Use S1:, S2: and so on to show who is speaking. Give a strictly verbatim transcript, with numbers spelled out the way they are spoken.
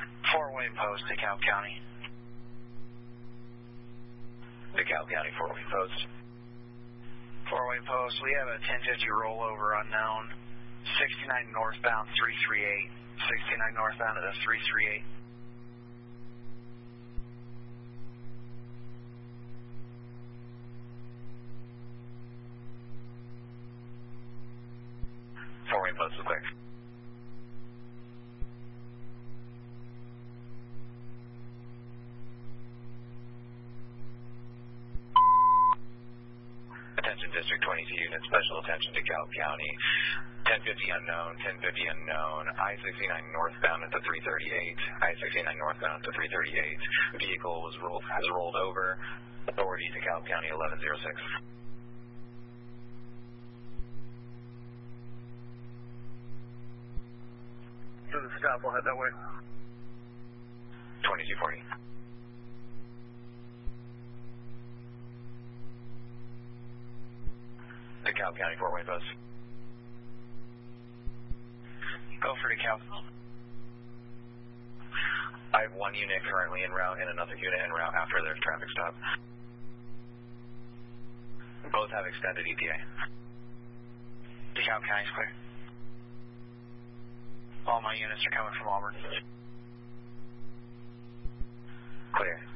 S1: Four-way post, DeKalb County.
S2: DeKalb County, four-way post.
S1: Four-way post, we have a ten fifty rollover unknown. sixty-nine northbound, three three eight. sixty-nine northbound at the three three eight.
S2: Four-way post is clear. Attention District twenty-two units, special attention to DeKalb County. ten fifty unknown, ten fifty unknown, I sixty-nine northbound at the three thirty-eight. I sixty-nine northbound at the three thirty-eight. Vehicle was rolled, has rolled over. Authority DeKalb County eleven oh six.
S3: To the stop, we'll head that way.
S2: twenty-two forty. DeKalb County four-way post.
S1: Go for DeKalb.
S2: I have one unit currently en route and another unit en route after their traffic stop. Both have extended E T A.
S1: DeKalb County's clear. All my units are coming from Auburn.
S2: Clear.